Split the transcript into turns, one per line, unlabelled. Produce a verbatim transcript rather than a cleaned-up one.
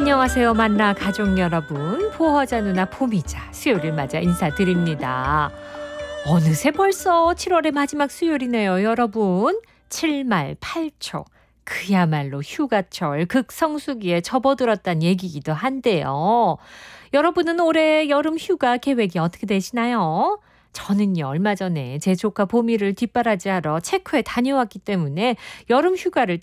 안녕하세요. 만나 가족 여러분. 포허자 누나 포미자 수요일을 맞아 인사드립니다. 어느새 벌써 칠월의 마지막 수요일이네요, 여러분. 칠말 팔초. 그야말로 휴가철 극성수기에 접어들었단 얘기기도 한데요. 여러분은 올해 여름 휴가 계획이 어떻게 되시나요? 저는요, 얼마 전에 제 조카 보미를 뒷바라지하러 체코에 다녀왔기 때문에 여름 휴가를